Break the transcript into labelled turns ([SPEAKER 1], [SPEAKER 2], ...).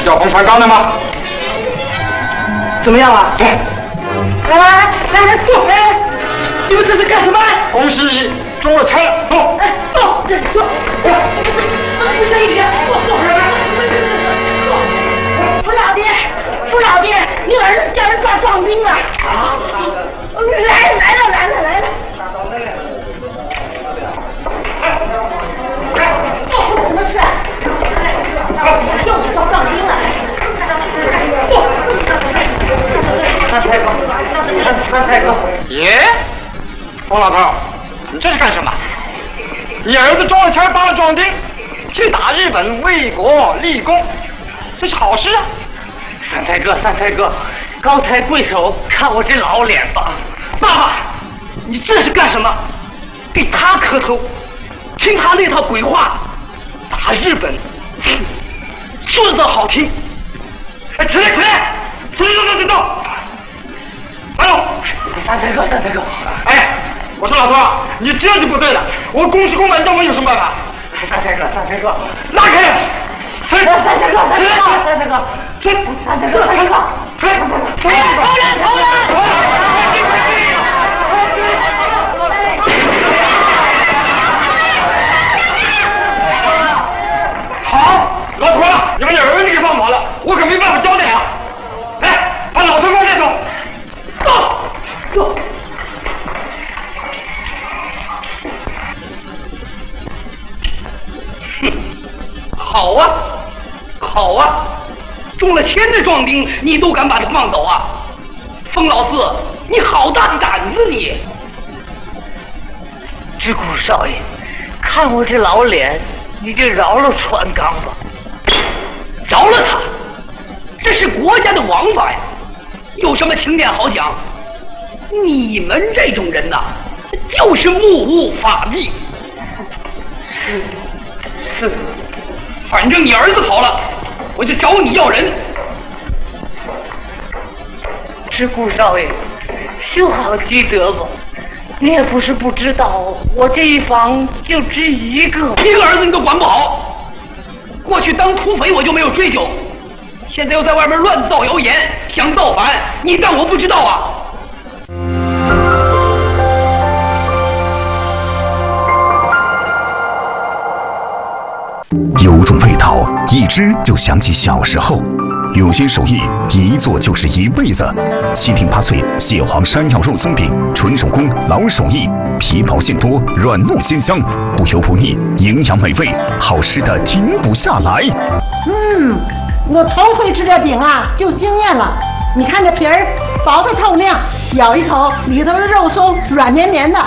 [SPEAKER 1] 是叫冯传刚的吗？
[SPEAKER 2] 怎么样啊？
[SPEAKER 1] 来，
[SPEAKER 2] 坐！你们这是干什么？
[SPEAKER 1] 恭喜你中了签了，走！
[SPEAKER 2] 走，坐！这一点，坐！傅老爹，你儿子叫人抓壮丁了！啊！来了！什么事？又是抓壮丁了！三太哥，
[SPEAKER 1] 耶，冯老头，你这是干什么？你儿子中了签当了壮丁，去打日本为国立功，这是好事啊！
[SPEAKER 2] 三太哥，刚才跪手看我这老脸吧。爸爸，你这是干什么？给他磕头，听他那套鬼话，打日本，说的倒好听。
[SPEAKER 1] 哎，起来！走！哎呦，
[SPEAKER 2] 三太哥，
[SPEAKER 1] 哎，我说老头，你这就不对了，我公事公办，要我有什么办法？
[SPEAKER 2] 三太哥，
[SPEAKER 1] 拉开！
[SPEAKER 2] 三太哥，投人！
[SPEAKER 1] 好，老头啊，你把你儿子给放跑了，我可没办法交代啊！来，把老头给我带走。
[SPEAKER 2] 走。好啊，中了签的壮丁，你都敢把他放走啊？冯老四，你好大的胆子你！知谷少爷，看我这老脸，你就饶了传刚吧。饶了他，这是国家的王法呀，有什么情面好讲？你们这种人呐，就是目无法纪。是，反正你儿子跑了，我就找你要人。知谷少爷，修好积德吧。你也不是不知道，我这一房就只一个儿子你都管不好。过去当土匪我就没有追究，现在又在外面乱造谣言，想造反，你当我不知道啊？
[SPEAKER 3] 有种味道，一知就想起小时候。有些手艺一做就是一辈子。7挺8脆蟹黄山药肉松饼，纯手工老手艺，皮薄馅多，软糯鲜香，不油不腻，营养美味，好吃的停不下来。
[SPEAKER 4] 我头回吃这饼啊，就惊艳了。你看这皮儿薄的透亮，咬一口里头的肉松软绵绵的，